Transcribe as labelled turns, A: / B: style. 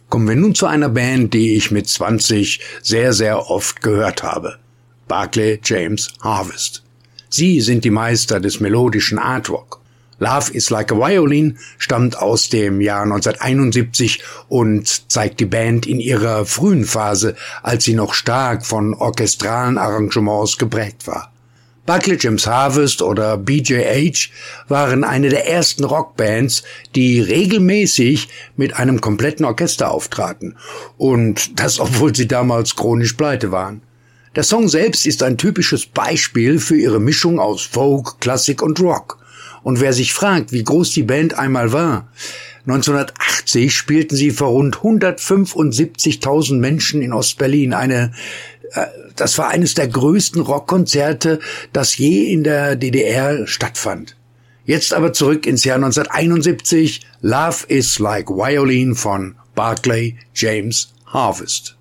A: Kommen wir nun zu einer Band, die ich mit 20 sehr, sehr oft gehört habe. Barclay James Harvest. Sie sind die Meister des melodischen Art Rock. Love is Like a Violin stammt aus dem Jahr 1971 und zeigt die Band in ihrer frühen Phase, als sie noch stark von orchestralen Arrangements geprägt war. Barclay James Harvest oder BJH waren eine der ersten Rockbands, die regelmäßig mit einem kompletten Orchester auftraten. Und das, obwohl sie damals chronisch pleite waren. Der Song selbst ist ein typisches Beispiel für ihre Mischung aus Folk, Klassik und Rock. Und wer sich fragt, wie groß die Band einmal war: 1980 spielten sie vor rund 175.000 Menschen in Ostberlin. Das war eines der größten Rockkonzerte, das je in der DDR stattfand. Jetzt aber zurück ins Jahr 1971. Love is Like Violin von Barclay James Harvest.